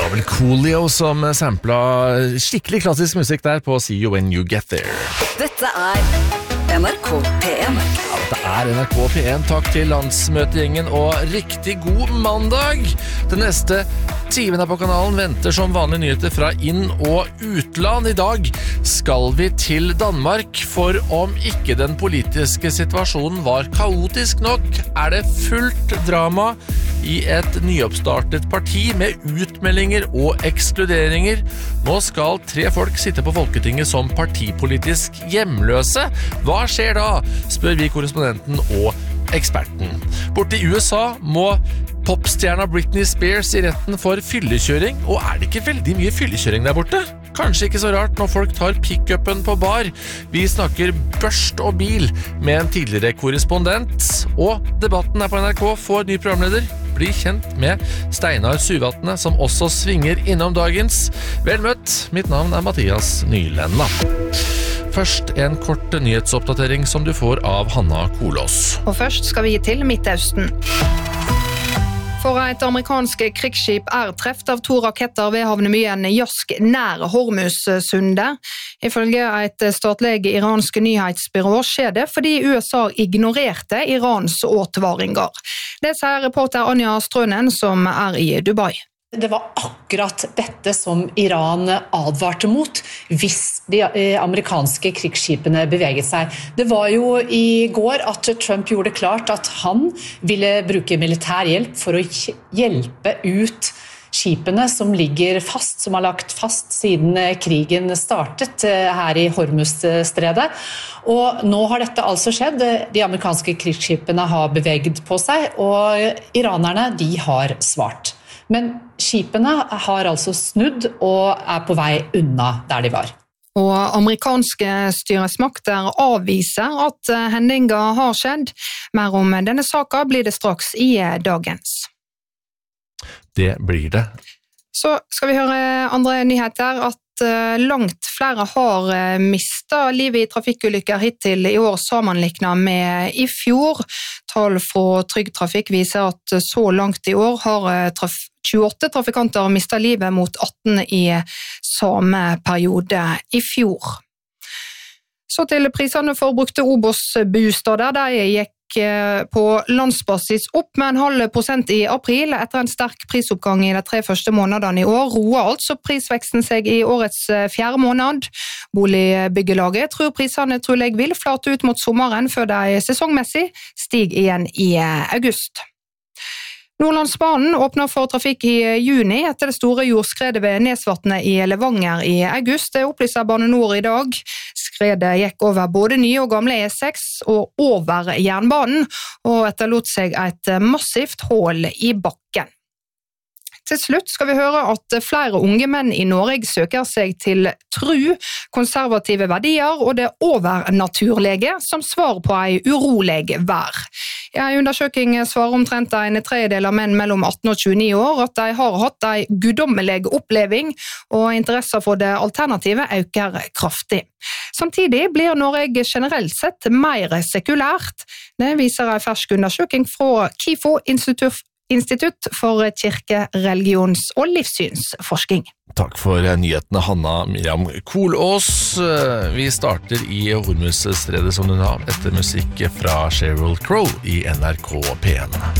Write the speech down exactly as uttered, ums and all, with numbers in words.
var vel Coolio som sampla skikkelig klassisk musikk der på See You When You Get There. Dette er N R K P en. Ja, det er N R K P en. Takk til landsmøtegjengen og riktig god mandag. Den neste timen her på kanalen venter som vanlige nyheter fra inn- og utland. I dag skal vi til Danmark, for om ikke den politiske situasjonen var kaotisk nok, er det fullt drama i et nyoppstartet parti med utmeldinger og ekskluderinger. Nå skal tre folk sitte på Folketinget som partipolitisk hjemløse. Hva skjer da? Spør vi korrespondenten og eksperten. Borte i U S A må popstjerna Britney Spears i retten for fyllekjøring, og er det ikke veldig mye fyllekjøring der borte? Kanskje ikke så rart når folk tar pick-upen på bar. Vi snakker børst og bil med en tidligere korrespondent, og debatten her på N R K får ny programleder. Bli kjent med Steinar Suvatne, som også svinger innom dagens. Vel møtt, mitt navn er Mathias Nylenda. Først en kort nyhetsoppdatering som du får av Hanna Kolås. Og først skal vi til Midtøsten. For et amerikansk krigsskip er treft av to raketter ved havnemyen Jask nær Hormuzsundet. Ifølge et statlig iransk nyhetsbyrå skjer det fordi U S A ignorerte Irans advaringer. Det sier reporter Anja Strønen som er i Dubai. Det var akkurat dette som Iran advarte mot hvis de amerikanske krigsskipene beveget seg. Det var jo i går at Trump gjorde klart at han ville bruke militær hjelp for å hjelpe ut skipene som ligger fast, som har lagt fast siden krigen startet her i Hormuzstredet. Og nå har dette altså skjedd. De amerikanske krigsskipene har beveget på seg, og iranerne, de har svart. Men skipene har altså snudd og er på vei unna der de var. Og amerikanske styresmakter avviser at hendinga har skjedd. Mer om denne saken blir det straks i dagens. Det blir det. Så skal vi høre andre nyheter at langt flere har mistet livet i trafikkulykker hittil i år sammenlignet med i fjor. Tall fra Trygg Trafikk viser at så langt i år har traf- tjueåtte trafikanter mistet livet mot atten i samme periode i fjor. Så til prisene for brukte Obos-bostader, der gikk på landsbasis opp med en halv prosent i april. Etter en sterk prisoppgang i de tre første månedene i år roer altså prisveksten seg i årets fjerde måned. Boligbyggelaget tror prisene trolig vil flate ut mot sommeren før de sesongmessig stiger igjen i august. Nordlandsbanen åpner for trafikk i juni etter det store jordskredet ved Nesvatnet i Levanger i august. Det opplyser Bane Nor i dag. Skredet gikk over både nye og gamle E seks og over jernbanen, og etterlot seg et massivt hål i bakken. Til slutt skal vi høre at flere unge menn i Norge søker seg til tru, konservative verdier og det overnaturlige som svar på ei urolig vær. I en undersøking svarer omtrent en tredjedel av menn mellom atten og tjueni år at de har hatt ei guddommelig oppleving, og interessen for det alternative øker kraftig. Samtidig blir Norge generelt sett mer sekulært. Det viser en fersk undersøking fra KIFO Institutt Institutt for kirke-, religions- og livssynsforskning. Takk for nyhetene, Hanna Miriam Kolås. Vi starter i Hormuzstredet som du har, etter musikk fra Sheryl Crow i N R K P en.